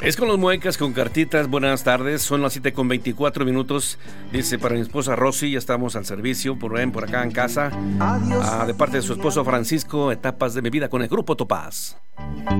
Es con los muecas, con cartitas. Buenas tardes, son las 7:24. Dice para mi esposa Rosy, ya estamos al servicio por acá en casa. De parte de su esposo Francisco, etapas de mi vida con el Grupo Topaz.